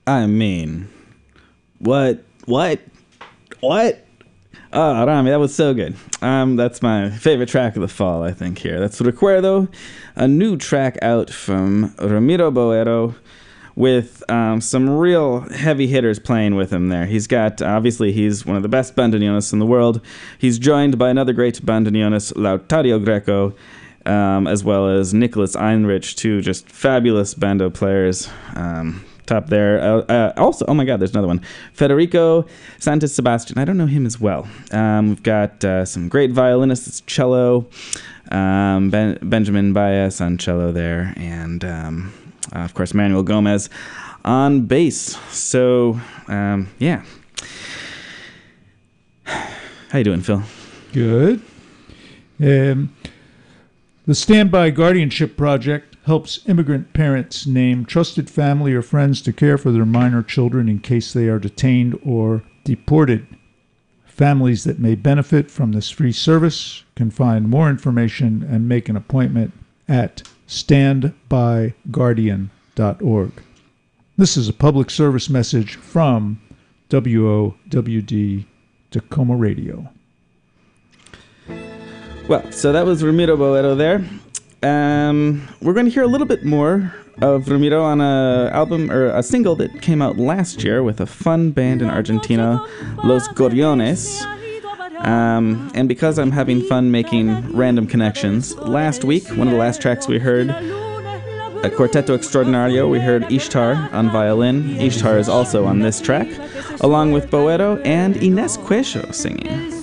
I mean, what? What? Oh, Rami, that was so good. That's my favorite track of the fall, I think, here. That's Recuerdo, a new track out from Ramiro Boero with some real heavy hitters playing with him there. He's got, obviously, he's one of the best bandoneonists in the world. He's joined by another great bandoneonist, Lautario Greco, as well as Nicholas Einrich, two just fabulous bando players. Top there. Also, oh my God, there's another one. Federico Santos Sebastian. I don't know him as well. We've got some great violinists. It's cello. Benjamin Baez on cello there. And, of course, Manuel Gomez on bass. So, yeah. How you doing, Phil? Good. The Standby Guardianship Project helps immigrant parents name trusted family or friends to care for their minor children in case they are detained or deported. Families that may benefit from this free service can find more information and make an appointment at standbyguardian.org. This is a public service message from WOWD Tacoma Radio. Well, so that was Ramiro Boero there. We're going to hear a little bit more of Ramiro on a album or a single that came out last year with a fun band in Argentina, Los Gorriones. And because I'm having fun making random connections, last week, one of the last tracks we heard, a Quarteto Extraordinario, we heard Ishtar on violin. Ishtar is also on this track, along with Boero and Inés Cuello singing.